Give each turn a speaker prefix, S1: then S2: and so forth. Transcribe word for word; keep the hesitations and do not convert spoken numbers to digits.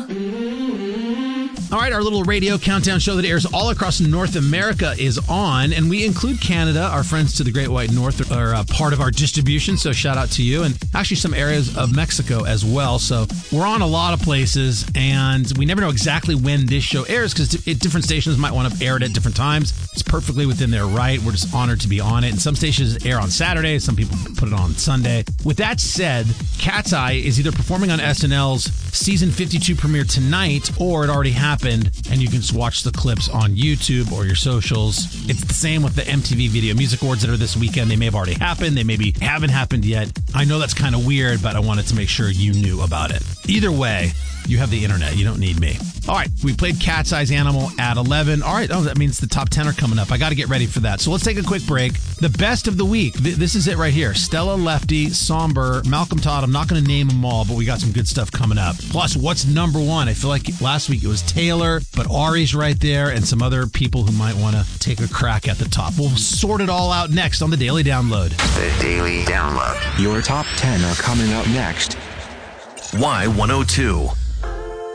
S1: All right, our little radio countdown show that airs all across North America is on, and we include Canada. Our friends to the Great White North are uh, part of our distribution, so shout out to you, and actually some areas of Mexico as well. So we're on a lot of places, and we never know exactly when this show airs because different stations might want to air it at different times. It's perfectly within their right. We're just honored to be on it, and some stations air on Saturday. Some people put it on Sunday. With that said, Cat's Eye is either performing on S N L's season fifty-two premiere tonight, or it already happened, and you can just watch the clips on YouTube or your socials. It's the same with the M T V Video Music Awards that are this weekend. They may have already happened. They maybe haven't happened yet. I know that's kind of weird, but I wanted to make sure you knew about it. Either way, you have the internet. You don't need me. All right, we played Cat's Eye's Animal at eleven. All right, oh, that means the top ten are coming up. I got to get ready for that. So let's take a quick break. The best of the week. Th- this is it right here. Stella Lefty, Somber, Malcolm Todd. I'm not going to name them all, but we got some good stuff coming up. Plus, what's number one? I feel like last week it was Taylor, but Ari's right there and some other people who might want to take a crack at the top. We'll sort it all out next on the Daily Download.
S2: The Daily Download.
S3: Your top ten are coming up next.
S2: Y one oh two.